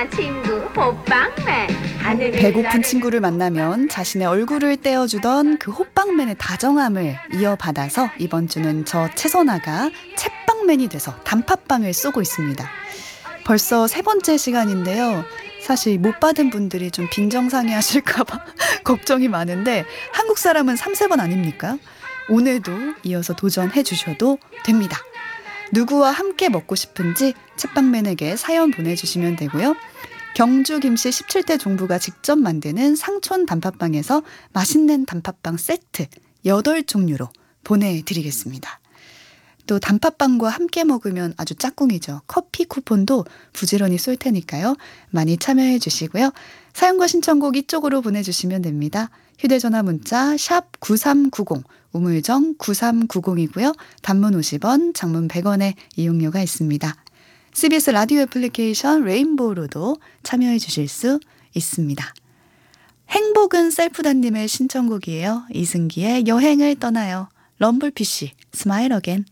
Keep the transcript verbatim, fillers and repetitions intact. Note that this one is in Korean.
소중한 친구 호빵맨. 하늘을 배고픈 나를 친구를 만나면 자신의 얼굴을 떼어주던 그 호빵맨의 다정함을 이어받아서 이번 주는 저 채선아가 채빵맨이 돼서 단팥빵을 쏘고 있습니다. 벌써 세 번째 시간인데요. 사실 못 받은 분들이 좀 빈정상해 하실까봐 걱정이 많은데 한국 사람은 삼세 번 아닙니까? 오늘도 이어서 도전해 주셔도 됩니다. 누구와 함께 먹고 싶은지 채빵맨에게 사연 보내주시면 되고요. 경주 김씨 십칠 대 종부가 직접 만드는 상촌 단팥빵에서 맛있는 단팥빵 세트 여덟 종류로 보내드리겠습니다. 또 단팥빵과 함께 먹으면 아주 짝꿍이죠. 커피 쿠폰도 부지런히 쏠 테니까요. 많이 참여해 주시고요. 사연과 신청곡 이쪽으로 보내주시면 됩니다. 휴대전화 문자 샵 구삼구공, 우물정 구삼구공이고요. 단문 오십 원, 장문 백 원의 이용료가 있습니다. 씨비에스 라디오 애플리케이션 레인보우로도 참여해 주실 수 있습니다. 행복은 셀프단님의 신청곡이에요. 이승기의 여행을 떠나요. 럼블피쉬 스마일 어겐.